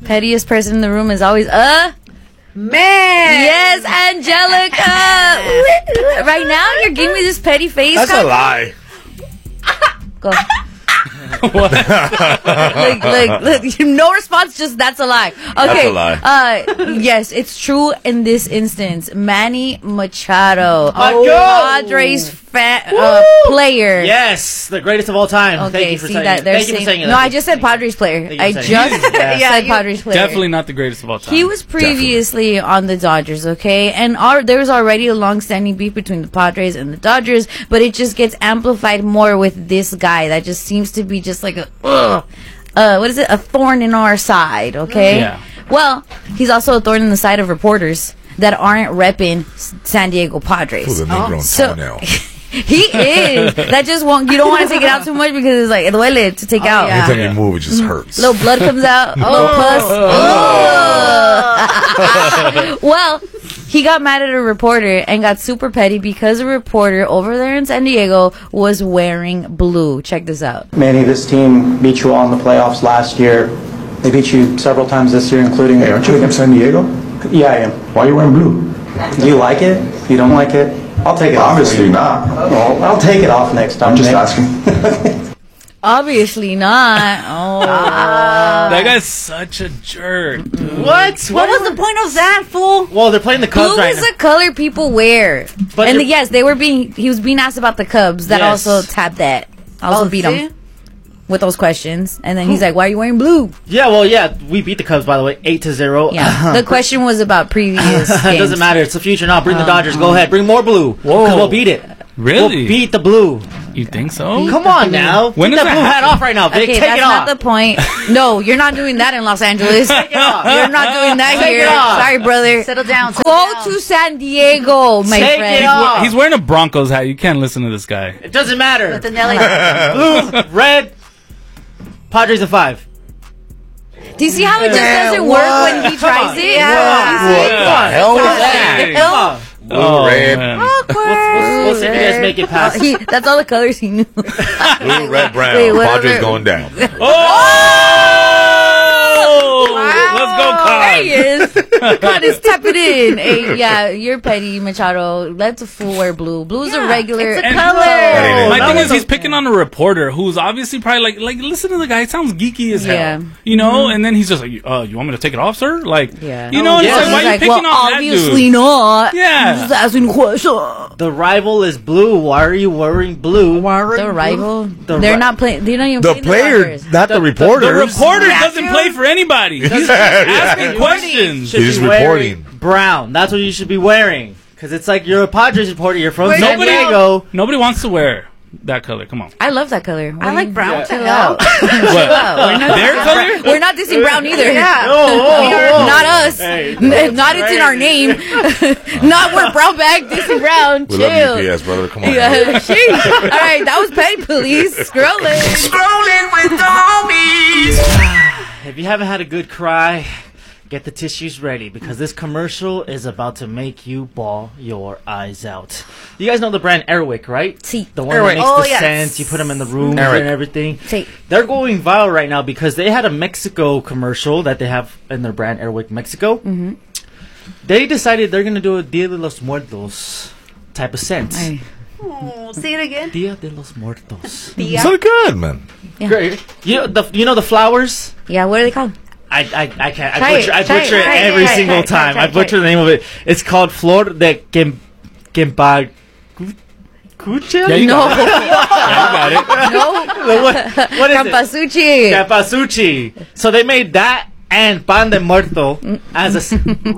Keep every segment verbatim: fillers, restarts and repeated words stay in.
pettiest person in the room is always uh man. Yes, Angelica. Right now, you're giving me this petty face. That's a lie. Go. What? look, look, look, no response, just that's a lie. Okay. That's a lie. Uh, yes, it's true in this instance. Manny Machado, Oh, Padres fa- uh, player. Yes, the greatest of all time. Okay, Thank you for see saying that it. they're Thank you for saying, saying it. no, I just said Padres player. Thank I you for just saying it. Yeah. said you- Padres player. Definitely not the greatest of all time. He was previously on the Dodgers, okay? And our, there was already a long-standing beef between the Padres and the Dodgers, but it just gets amplified more with this guy that just seems to be just like a, ugh, uh, what is it? A thorn in our side, okay? Yeah. Well, he's also a thorn in the side of reporters that aren't repping S- San Diego Padres. Who's a Negro So- toenail? He is. That just won't, you don't want to take it out too much because it's like, it duele to take out. yeah. Anytime you move, it just hurts. Little blood comes out. Little pus. Oh. Well, he got mad at a reporter and got super petty because a reporter over there in San Diego was wearing blue. Check this out. Manny, this team beat you all in the playoffs last year. They beat you several times this year, including... Hey, aren't you from San Diego? Yeah, I am. Why are you wearing blue? Do you like it? If you don't like it, I'll take it off. Obviously not. Well, I'll take it off next time. I'm just Nick. asking. Obviously not. Oh. That guy's such a jerk. Dude. What? What was the point of that, fool? Well, they're playing the Cubs Blue right is now. a color people wear. But and they're- yes, they were being, he was being asked about the Cubs that Yes. also tapped that. Also Oh, beat see? him with those questions. And then he's like, why are you wearing blue? Yeah, well, yeah, we beat the Cubs, by the way, eight to zero. Yeah. The question was about previous It games. doesn't matter. It's the future now. Bring the Dodgers. Go ahead. Bring more blue. Whoa. Because we'll beat it. Really? We'll beat the blue. You think so? Come on now. When Take does that that blue hat happen? off right now, Vic. Okay, Take that's it not off. the point. No, you're not doing that in Los Angeles. Take it off. You're not doing that Take here. it off. Sorry, brother. Settle down. settle Go down. to San Diego, my Take friend. it off. He's wearing a Broncos hat. You can't listen to this guy. It doesn't matter. With the Nelly. Blue, red, Padres a five. Do you see how it just doesn't work when he tries it? Yeah. What the hell was that? Come on. Blue, Oh, red, man. We'll, we'll, we'll see if you guys make it past. He, that's all the colors he knew. blue, red, brown. Wait, what Padres other- going down. Oh! Let's go, There he Cubs. is. God, is tap it in. Hey, yeah, you're petty, Machado. Let the fool wear blue. Blue's a Yeah, regular it's a And- color. That ain't My it. thing No, is, he's picking on a reporter who's obviously probably like, like, listen to the guy. It sounds geeky as hell. Yeah. You know? And then he's just like, uh, you want me to take it off, sir? Like, Yeah. you know? And yeah. it's like, why He's are you like, picking well, on that obviously dude? not. Yeah. Just asking questions. The rival is blue. Why are you wearing blue? The rival? The They're ri- not playing. They're not even The playing player, the Dodgers. not the, The reporters. reporter Yeah, doesn't dude. play for anybody. He's just asking questions. Should He's be wearing reporting. brown. That's what you should be wearing. Because it's like you're a Padres reporter. You're from Wait, San Nobody, Diego. nobody wants to wear that color. Come on. I love that color. What I do like you- brown. Yeah. What the Chill hell? out. Chill out. We're not Their dissing color? brown. We're not dissing brown either. Yeah. Oh, oh, oh. Not us. Hey, N- not it's in our name. Not we're brown bag, dissing brown. We Chill. love U P S, brother. Come on. Yeah, sheesh. All right, that was petty police. Scrolling. Scrolling with homies. If you haven't had a good cry, get the tissues ready because this commercial is about to make you bawl your eyes out. You guys know the brand Airwick, right? See. The one Airwick. that makes Oh, the yes. scents. You put them in the room Airwick. and everything. See. They're going viral right now because they had a Mexico commercial that they have in their brand Airwick Mexico. Mm-hmm. They decided they're going to do a Dia de los Muertos type of scent. Ay. Oh, say it again. Dia de los Muertos. Tia. So good, man. Yeah. Great. You know the you know the flowers. Yeah, what are they called? I I, I can't. I Try butcher, it, I try it, butcher it, try it, every try it, single try it, try time. it, try I it, butcher try the name of it. It's called Flor de Quem Quempa. Cucha? Yeah, you No. got it. Yeah, you got it. No. What, what is it? Campasuchi. Capasuchi. So they made that and pan de muerto as a. s-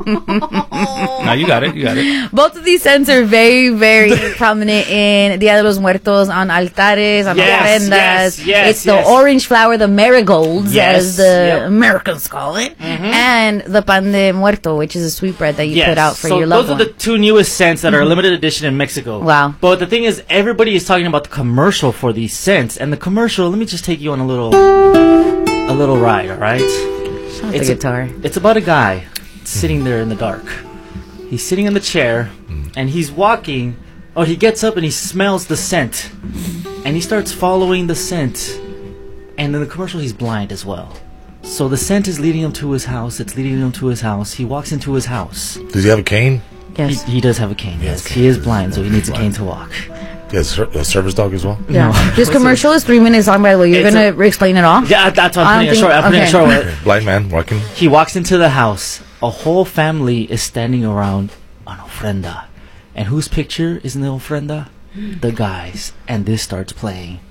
No, you got it. You got it. Both of these scents are very, very prominent in Dia de los Muertos, on altares, on Yes, ofrendas. yes, yes, it's the yes. orange flower, the marigolds, Yes, as the yep. Americans call it, and the pan de muerto, which is a sweetbread that you Yes. put out for so your loved those one. are the two newest scents that are limited edition in Mexico. Wow. But the thing is, everybody is talking about the commercial for these scents, and the commercial. Let me just take you on a little, a little ride. All right. Sounds it's the a- guitar. It's about a guy sitting there in the dark. He's sitting in the chair, and he's walking. Oh, he gets up and he smells the scent, and he starts following the scent. And in the commercial, he's blind as well. So the scent is leading him to his house. It's leading him to his house. He walks into his house. Does he have a cane? Yes. He, he does have a cane. Yes, he is blind, so he needs a cane to walk. He has a a service dog as well? Yeah. No. This commercial is three minutes long, by the way. You're It's going to explain it all? Yeah, that's what I I'm don't putting it short. I'm putting it think- short. okay. with- Blind man walking. He walks into the house. A whole family is standing around an ofrenda. And whose picture is in the ofrenda? The guy's. And this starts playing.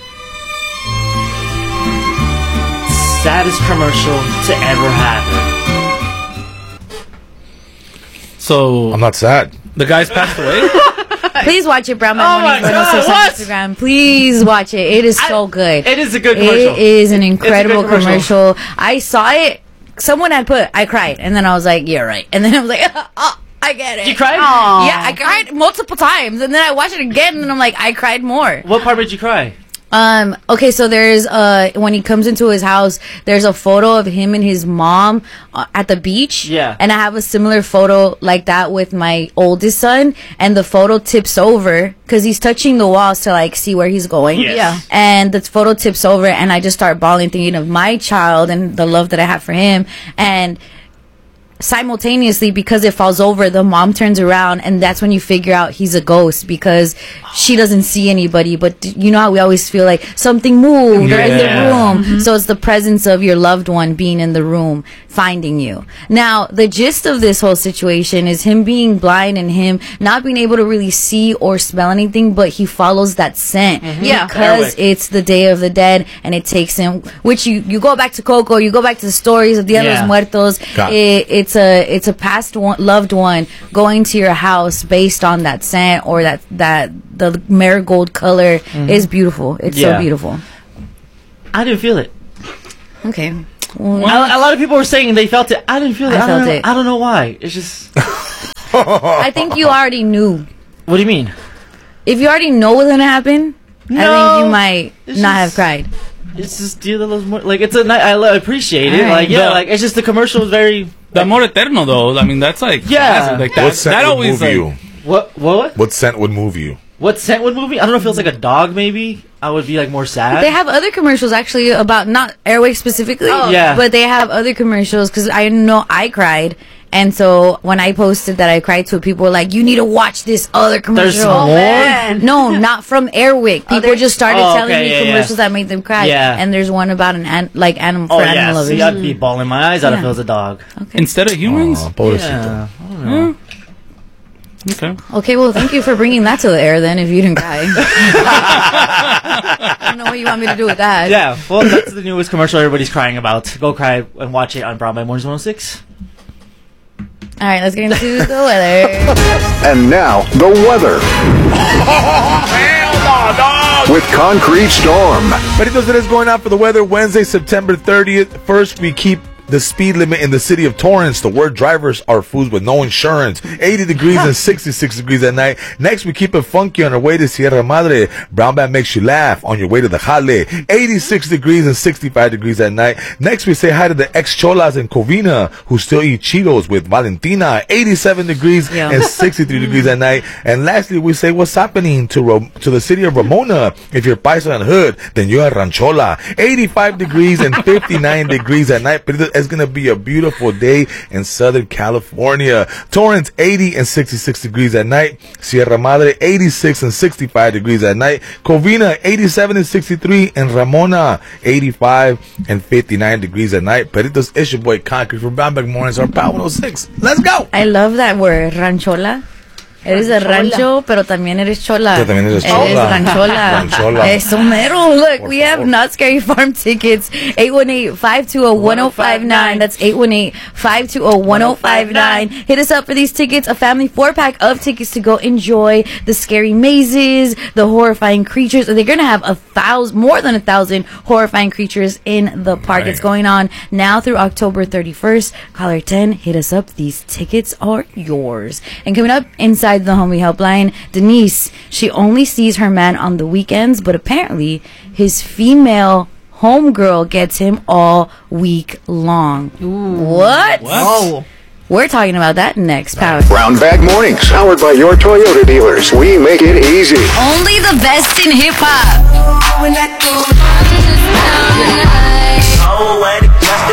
Saddest commercial to ever happen. So I'm not sad. the guy's passed away. Please watch it, Brown Oh Man my Morning one oh six God, on what? Instagram. Please watch it. It is so good. It is a good commercial. It is an incredible It's a good commercial. commercial. I saw it. Someone had put, I cried. And then I was like, yeah, right. And then I was like, oh, I get it. You cried? Yeah, I cried multiple times. And then I watched it again and I'm like, I cried more. What part made you cry? Um, okay, so there's, uh, when he comes into his house, there's a photo of him and his mom uh, at the beach. Yeah. And I have a similar photo like that with my oldest son. And the photo tips over because he's touching the walls to like see where he's going. Yes. Yeah. And the photo tips over and I just start bawling thinking of my child and the love that I have for him. And simultaneously, because it falls over, the mom turns around and that's when you figure out he's a ghost because she doesn't see anybody, but d- you know how we always feel like something moved or in the Yeah. room. So it's the presence of your loved one being in the room finding you. Now the gist of this whole situation is him being blind and him not being able to really see or smell anything, but he follows that scent Yeah. because Airwick. it's the Day of the Dead and it takes him, which you you go back to Coco, you go back to the stories of Dia de Yeah. los Muertos. Got it. It, it's a it's a past one, loved one going to your house based on that scent or that that the marigold color is beautiful. It's Yeah. so beautiful. I didn't feel it. Okay. A, a lot of people were saying they felt it. I didn't feel it. I I, don't felt know, it. I don't know why. It's just. I think you already knew. What do you mean? If you already know what's gonna happen, I No, think you might it's not have just- cried. It's just Dia de los Muertos. Like it's a night. I lo- appreciate it. Alright. Like yeah. The- Like it's just the commercial is very. The Amor Eterno, though. I mean, that's like Yeah. classic. Like that. What scent that would always move like, you? What what What scent would move you? what scent would move me? I don't know if it was like a dog. Maybe I would be like more sad. They have other commercials actually about not Airwick specifically, Oh. Yeah. but they have other commercials because I know I cried. And so when I posted that I cried to it, people were like, "You need to watch this other commercial." There's more? Man. No, not from Airwick. People Other- just started Oh, telling okay, me yeah, yeah. commercials that made them cry. Yeah. And there's one about an, an like animal Oh for yeah. animal lovers. See, I'd be bawling my eyes out if it Yeah. was a dog. instead of humans. Oh, pobrecito. Yeah. I don't know. Okay. Okay, well, thank you for bringing that to the air then. If you didn't cry, I don't know what you want me to do with that. Yeah. Well, that's the newest commercial everybody's crying about. Go cry and watch it on Brown by Mornings one oh six. All right, let's get into the weather. And now, the weather. With Concrete Storm. Peritos, it is going out for the weather Wednesday, September thirtieth. First, we keep the speed limit in the city of Torrance. The word drivers are fools with no insurance. eighty degrees and sixty-six degrees at night. Next, we keep it funky on our way to Sierra Madre. Brown Bag makes you laugh on your way to the Jale. eighty-six degrees and sixty-five degrees at night. Next, we say hi to the ex-cholas in Covina who still eat Cheetos with Valentina. eighty-seven degrees Yeah. and sixty-three degrees at night. And lastly, we say what's happening to Ro- to the city of Ramona. If you're Paisa and Hood, then you're a Ranchola. eighty-five degrees and fifty-nine degrees at night. But it's going to be a beautiful day in Southern California. Torrance, eighty and sixty-six degrees at night. Sierra Madre, eighty-six and sixty-five degrees at night. Covina, eighty-seven and sixty-three. And Ramona, eighty-five and fifty-nine degrees at night. Peritos, it's your boy Concrete from Brown Bag Mornings, our Power one oh six. Let's go! I love that word, ranchola. Eres de rancho, pero también eres chola. Pero también eres Eres chola. ranchola. Ranchola. Eso mero. Look, Por we have favor. Not Scary Farm tickets. eight one eight, five two zero, one zero five nine. That's eight one eight, five two zero, one zero five nine. Hit us up for these tickets. A family four-pack of tickets to go enjoy the scary mazes, the horrifying creatures. They're going to have a thousand, more than a thousand horrifying creatures in the park. Right. It's going on now through October thirty-first. Caller ten, hit us up. These tickets are yours. And coming up inside the Homie Helpline, Denise, she only sees her man on the weekends, but apparently his female homegirl gets him all week long. What? Oh. We're talking about that next. Power. Brown Bag Mornings, powered by your Toyota dealers. We make it easy. Only the best in hip hop. Oh, and the glass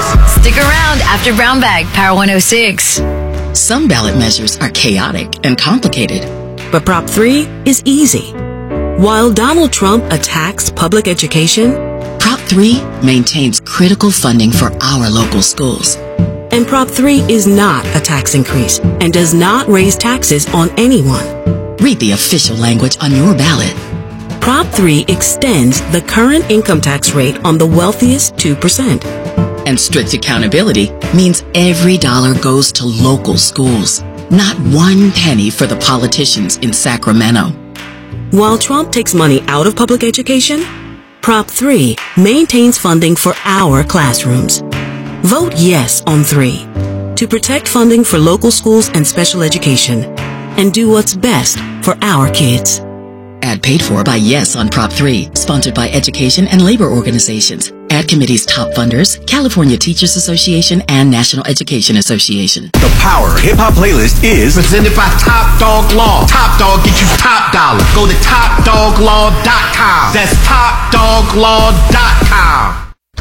After Brown Bag, Power one oh six. Some ballot measures are chaotic and complicated. But Prop three is easy. While Donald Trump attacks public education, Prop three maintains critical funding for our local schools. And Prop three is not a tax increase and does not raise taxes on anyone. Read the official language on your ballot. Prop three extends the current income tax rate on the wealthiest two percent. And strict accountability means every dollar goes to local schools, not one penny for the politicians in Sacramento. While Trump takes money out of public education, Prop three maintains funding for our classrooms. Vote yes on three to protect funding for local schools and special education and do what's best for our kids. Ad paid for by Yes on Prop three, sponsored by education and labor organizations. Ad committee's top funders, California Teachers Association and National Education Association. The Power Hip Hop Playlist is presented by Top Dog Law. Top Dog get you top dollar. Go to top dog law dot com. That's top dog law dot com.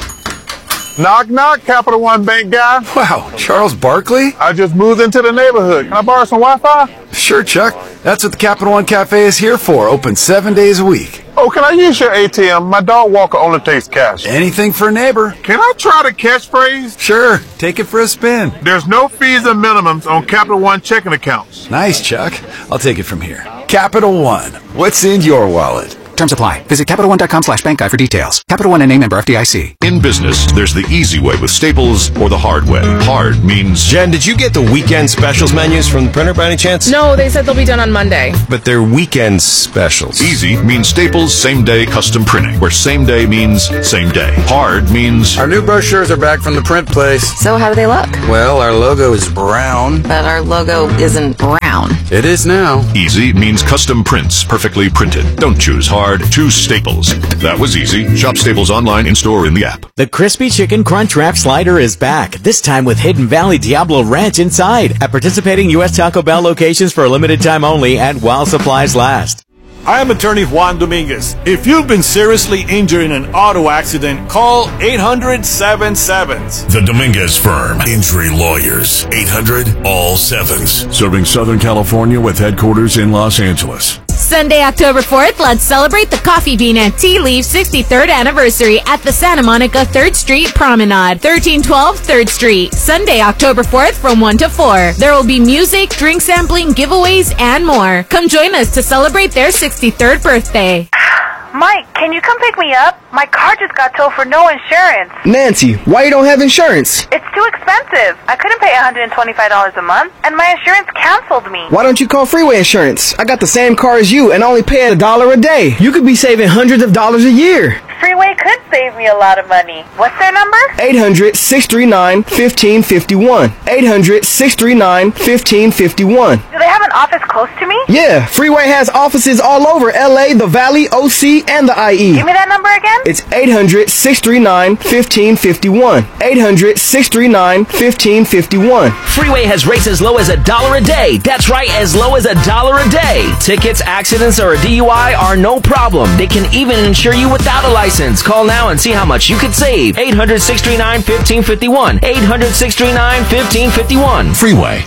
Knock, knock, Capital One Bank guy. Wow, Charles Barkley? I just moved into the neighborhood. Can I borrow some Wi-Fi? Sure, Chuck. That's what the Capital One Cafe is here for. Open seven days a week. Oh, can I use your A T M? My dog walker only takes cash. Anything for a neighbor. Can I try the catchphrase? Sure. Take it for a spin. There's no fees or minimums on Capital One checking accounts. Nice, Chuck. I'll take it from here. Capital One. What's in your wallet? Terms apply. Visit Capital One dot com slash bank guide for details. Capital One and name member F D I C. In business, there's the easy way with Staples or the hard way. Hard means... Jen, did you get the weekend specials menus from the printer by any chance? No, they said they'll be done on Monday. But they're weekend specials. Easy means Staples same-day custom printing, where same day means same day. Hard means... Our new brochures are back from the print place. So how do they look? Well, our logo is brown. But our logo isn't brown. It is now. Easy means custom prints, perfectly printed. Don't choose hard, choose Staples. That was easy. Shop Staples online, in-store, in the app. The Crispy Chicken Crunch Wrap Slider is back, this time with Hidden Valley Diablo Ranch inside, at participating U S Taco Bell locations for a limited time only and while supplies last. I am attorney Juan Dominguez. If you've been seriously injured in an auto accident, call eight hundred seven sevens. The Dominguez Firm. Injury lawyers. eight hundred all sevens. Serving Southern California with headquarters in Los Angeles. Sunday, October fourth, let's celebrate the Coffee Bean and Tea Leaf sixty-third anniversary at the Santa Monica third Street Promenade, thirteen twelve third Street. Sunday, October fourth from one to four. There will be music, drink sampling, giveaways, and more. Come join us to celebrate their sixty-third birthday. Mike, can you come pick me up? My car just got towed for no insurance. Nancy, why you don't have insurance? It's too expensive. I couldn't pay one hundred twenty-five dollars a month, and my insurance canceled me. Why don't you call Freeway Insurance? I got the same car as you and only pay a dollar a day. You could be saving hundreds of dollars a year. Freeway could save me a lot of money. What's their number? eight hundred, six three nine, one five five one. eight hundred, six three nine, one five five one. Do they have an office close to me? Yeah, Freeway has offices all over L A, the Valley, O C, and the I E. Give me that number again. It's eight hundred, six three nine, one five five one. eight hundred, six three nine, one five five one. Freeway has rates as low as a dollar a day. That's right, as low as a dollar a day. Tickets, accidents, or a D U I are no problem. They can even insure you without a license. Call now and see how much you could save. eight hundred, six three nine, one five five one. eight hundred, six three nine, one five five one. Freeway.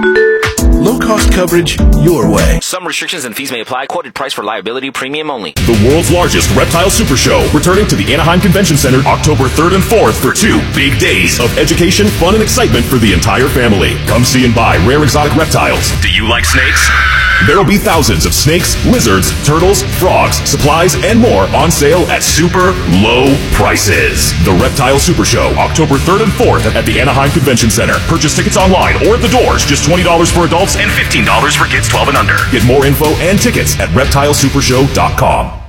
Low-cost coverage your way. Some restrictions and fees may apply. Quoted price for liability premium only. The world's largest reptile super show, returning to the Anaheim Convention Center October third and fourth for two big days of education, fun, and excitement for the entire family. Come see and buy rare exotic reptiles. Do you like snakes? There will be thousands of snakes, lizards, turtles, frogs, supplies, and more on sale at super low prices. The Reptile Super Show, October third and fourth at the Anaheim Convention Center. Purchase tickets online or at the doors, just twenty dollars for adults and fifteen dollars for kids twelve and under. Get more info and tickets at reptile super show dot com.